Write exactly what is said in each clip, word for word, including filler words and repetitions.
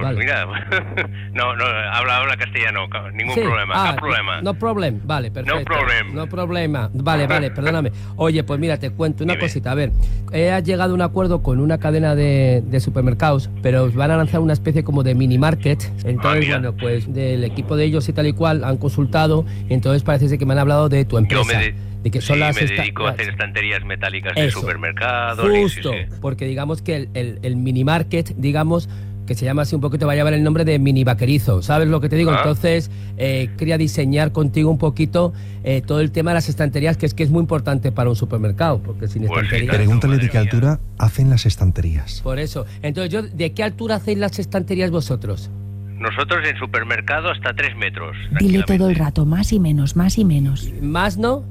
Pues vale. mira, no, no, habla, habla castellano, ningún Sí. problema, Ah, no problema. No problem, vale, perfecto. No problem. No problema. Vale, vale, perdóname. Oye, pues mira, te cuento una Dime. cosita. A ver, he llegado a un acuerdo con una cadena de, de supermercados, pero van a lanzar una especie como de mini market. Entonces, Ah, mira. bueno, pues del equipo de ellos y tal y cual han consultado, y entonces parece ser que me han hablado de tu empresa. Yo me, de- de que son sí, las me esta- dedico a hacer estanterías metálicas de Eso. supermercados. Justo, Sí, sí, sí. porque digamos que el, el, el mini market, digamos, que se llama así un poquito, va a llevar el nombre de mini vaquerizo, ¿sabes lo que te digo? Ah. Entonces, eh, quería diseñar contigo un poquito eh, todo el tema de las estanterías, que es que es muy importante para un supermercado, porque sin Pues sí, estanterías... claro. Pregúntale Madre de qué mía. altura hacen las estanterías. Por eso. Entonces, yo, ¿de qué altura hacéis las estanterías vosotros? Nosotros en supermercado hasta tres metros. Dile todo el tranquilamente. rato, más y menos, más y menos. ¿Más, no?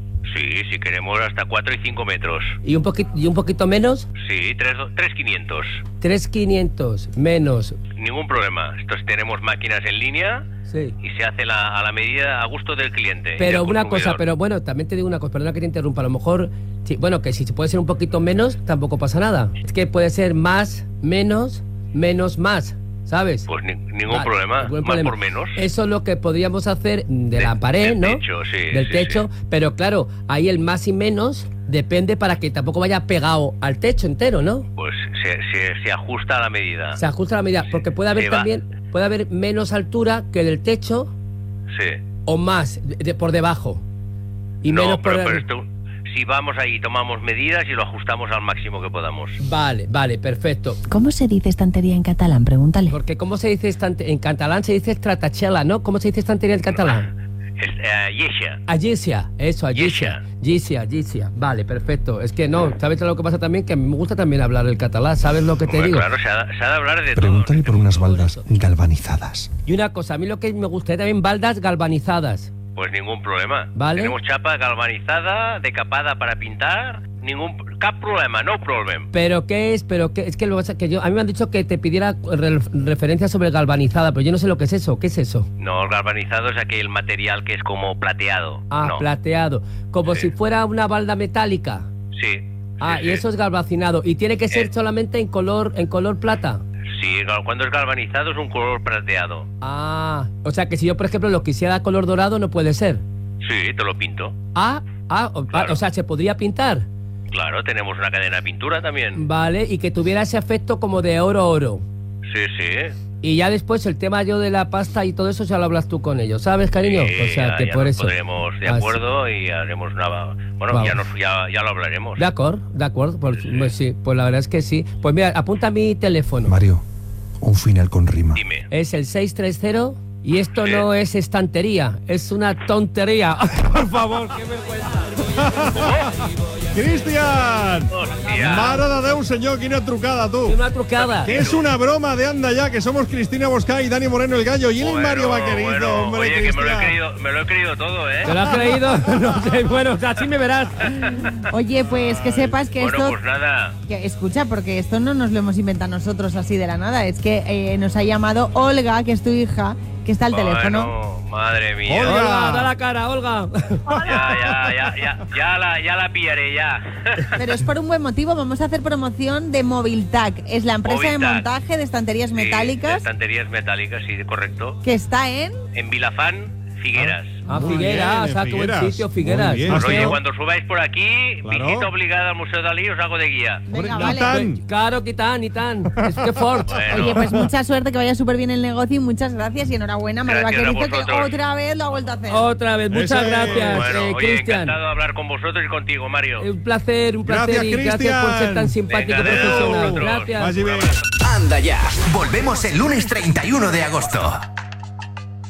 Sí, si queremos hasta cuatro y cinco metros. ¿Y un, poquito, y un poquito menos? Sí, tres, tres quinientos. tres quinientos menos. Ningún problema. Entonces tenemos máquinas en línea Sí. y se hace la, a la medida, a gusto del cliente. y Pero del una cosa, consumidor. pero bueno, también te digo una cosa, perdona que te interrumpa, a lo mejor, sí, bueno, que si puede ser un poquito menos, tampoco pasa nada. Es que puede ser más, menos, menos, más, ¿sabes? Pues ni- ningún Vale, problema, ningún más problema. por menos. Eso es lo que podríamos hacer de, De- la pared, del ¿no? techo, sí, Del sí, techo, sí. pero claro, ahí el más y menos depende para que tampoco vaya pegado al techo entero, ¿no? Pues se, se, se ajusta a la medida. Se ajusta a la medida, porque puede haber se va. también, puede haber menos altura que del techo Sí. o más de, de- por debajo. Y no, menos por pero, pero arriba. esto, si vamos ahí, tomamos medidas y lo ajustamos al máximo que podamos. Vale, vale, perfecto. ¿Cómo se dice estantería en catalán? Pregúntale. Porque ¿cómo se dice estante- en catalán? Se dice tratachela, ¿no? ¿Cómo se dice estantería en catalán? Es, eh, yesha. Agisia, eso, agisia. Agisia, agisia. Vale, perfecto. Es que no, ¿sabes lo que pasa también? Que a mí me gusta también hablar el catalán, ¿sabes lo que te Hombre, digo? claro, se ha, se ha de hablar de Pregúntale todo. por unas baldas galvanizadas. Y una cosa, a mí lo que me gustaría también baldas galvanizadas. Pues ningún problema. Vale. Tenemos chapa galvanizada, decapada para pintar, ningún cap problema, no problem. ¿Pero qué es? ¿Pero qué? Es que, lo, que pasa es que yo, a mí me han dicho que te pidiera re- referencias sobre galvanizada, pero yo no sé lo que es eso. ¿Qué es eso? No, el galvanizado es aquel material que es como plateado. Ah, no. plateado. Como Sí. si fuera una balda metálica. Sí. Ah, sí, y sí. eso es galvacinado. ¿Y tiene que ser Eh. solamente en color, en color plata? Sí, gal- cuando es galvanizado es un color plateado. Ah, o sea que si yo, por ejemplo, lo quisiera color dorado, no puede ser. Sí, te lo pinto. Ah, ah, o, Claro. ah, o sea, se podría pintar. Claro, tenemos una cadena de pintura también. Vale, y que tuviera ese efecto como de oro oro. Sí, sí. Y ya después el tema yo de la pasta y todo eso ya lo hablas tú con ellos, ¿sabes, cariño? Sí, o sea, ya, que ya por nos eso. pondremos de Ah, sí. acuerdo y haremos una... Bueno, Vamos. ya, nos, ya, ya lo hablaremos. De acuerdo, de acuerdo. Pues Sí, sí. sí. Pues sí, pues la verdad es que sí. Pues mira, apunta mi teléfono. Mario, un final con rima. Dime. Es el seis tres cero y esto Sí. no es estantería, es una tontería. Por favor, qué vergüenza. Cristian! Hòstia. Mare de Déu, senyor, quina trucada, tu. Una trucada. Que es una broma de anda ya, que somos Cristina Bosca y Dani Moreno el Gallo y él es Bueno, Mario Vaquerizo, bueno, hombre, oye, que me lo, he Cristian. creído, me lo he creído todo, ¿eh? ¿Te lo has creído? No sé, bueno, así me verás. Oye, pues que sepas que Bueno, esto... pues nada. Que, escucha, porque esto no nos lo hemos inventado nosotros así de la nada. Es que eh, nos ha llamado Olga, que es tu hija, que está al teléfono. Bueno, madre mía. Olga. Olga, da la cara, Olga. Ya, ya, ya, ya, ya la, ya la pillaré, ya. Pero es por un buen motivo. Vamos a hacer promoción de Moviltac. Es la empresa de Moviltac. montaje de estanterías Sí, de metálicas estanterías metálicas, sí, correcto. que está en... En Vilafán, Figueras. Ah, Muy Figueras, bien, o sea, qué buen Figueras. sitio, Muy Figueras. bien. Pues Hostia. oye, cuando subáis por aquí, Claro. visita obligada al Museo Dalí, os hago de guía. Venga, Hombre, vale. Natán. Claro, que tan, y tan. Es que fort. Bueno. Oye, pues mucha suerte, que vaya súper bien el negocio y muchas gracias y enhorabuena, Mario Gracias a Vaquerizo, que vosotros. otra vez lo ha vuelto a hacer. Otra vez, muchas Ese es. gracias, Bueno, eh, oye, Cristian. encantado de hablar con vosotros y contigo, Mario. Eh, Un placer, un placer Gracias, y gracias por ser tan Cristian. simpático y Venga, adeu, profesional. vosotros. Gracias. Vagi bé. Anda ya. Volvemos el lunes treinta y uno de agosto.